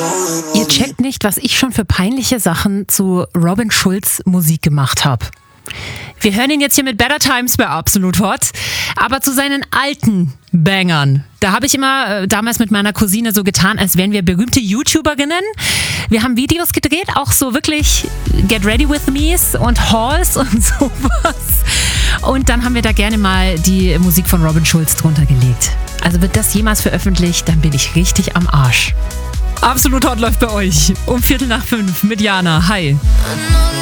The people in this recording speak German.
Ihr checkt nicht, was ich schon für peinliche Sachen zu Robin Schulz Musik gemacht habe. Wir hören ihn jetzt hier mit Better Times bei Absolut Hot, aber zu seinen alten Bangern. Da habe ich immer damals mit meiner Cousine so getan, als wären wir berühmte YouTuberinnen. Wir haben Videos gedreht, auch so wirklich Get Ready With Me's und Hauls und sowas. Und dann haben wir da gerne mal die Musik von Robin Schulz drunter gelegt. Also wird das jemals veröffentlicht, dann bin ich richtig am Arsch. Absolut Hot läuft bei euch um 4:45 mit Jana. Hi.